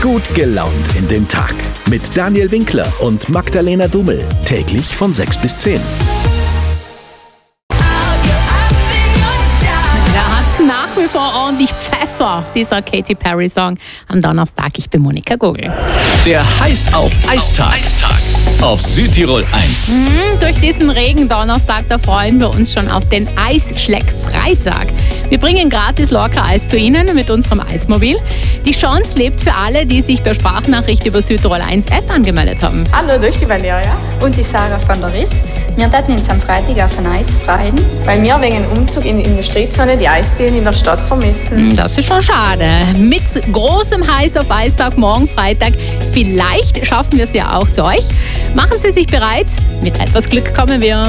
Gut gelaunt in den Tag. Mit Daniel Winkler und Magdalena Dummel. Täglich von 6 bis 10. Da hat's nach wie vor ordentlich Pfeffer, dieser Katy Perry-Song am Donnerstag. Ich bin Monika Gogel. Der Heiß auf Eistag. Auf Südtirol 1. Durch diesen Regen-Donnerstag, da freuen wir uns schon auf den Eisschleck-Freitag. Wir bringen gratis Lorca-Eis zu Ihnen mit unserem Eismobil. Die Chance lebt für alle, die sich per Sprachnachricht über Südtirol 1 App angemeldet haben. Hallo, durch die Valeria. Und die Sarah von der Riss. Wir werden uns am Freitag auf ein Eis freuen. Weil wir wegen dem Umzug in die Industriezone die Eisdielen in der Stadt vermissen. Das ist schon schade. Mit großem Heiß auf Eistag morgen Freitag. Vielleicht schaffen wir es ja auch zu euch. Machen Sie sich bereit. Mit etwas Glück kommen wir.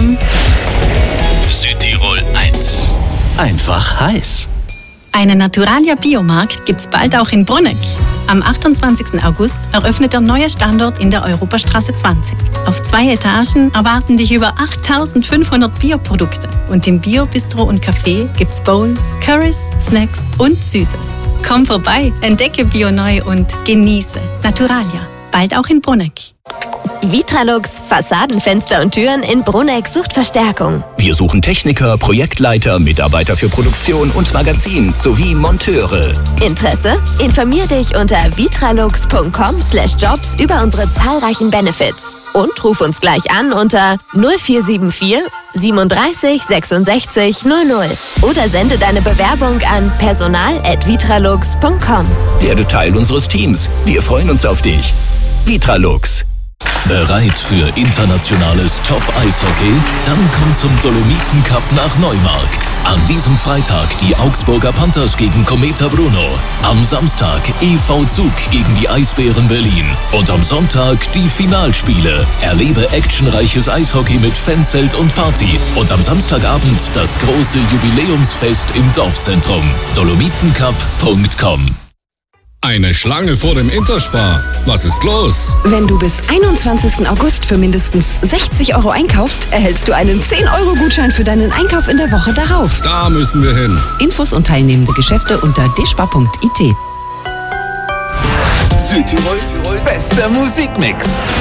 Südtirol 1. Einfach heiß. Einen Naturalia Biomarkt gibt's bald auch in Bruneck. Am 28. August eröffnet der neue Standort in der Europastraße 20. Auf 2 Etagen erwarten dich über 8500 Bioprodukte. Und im Bio-Bistro und Café gibt's Bowls, Currys, Snacks und Süßes. Komm vorbei, entdecke Bio neu und genieße Naturalia. Bald auch in Bruneck. Vitralux, Fassadenfenster und Türen in Bruneck sucht Verstärkung. Wir suchen Techniker, Projektleiter, Mitarbeiter für Produktion und Magazin sowie Monteure. Interesse? Informier dich unter vitralux.com/jobs über unsere zahlreichen Benefits. Und ruf uns gleich an unter 0474 37 66 00 oder sende deine Bewerbung an personal@vitralux.com. Werde Teil unseres Teams. Wir freuen uns auf dich. Vitralux. Bereit für internationales Top-Eishockey? Dann komm zum Dolomiten Cup nach Neumarkt. An diesem Freitag die Augsburger Panthers gegen Cometa Bruno. Am Samstag EV Zug gegen die Eisbären Berlin. Und am Sonntag die Finalspiele. Erlebe actionreiches Eishockey mit Fanzelt und Party. Und am Samstagabend das große Jubiläumsfest im Dorfzentrum. dolomitencup.com. Eine Schlange vor dem Interspar. Was ist los? Wenn du bis 21. August für mindestens 60 € einkaufst, erhältst du einen 10-Euro-Gutschein für deinen Einkauf in der Woche darauf. Da müssen wir hin. Infos und teilnehmende Geschäfte unter despar.it. Südtirols bester Musikmix.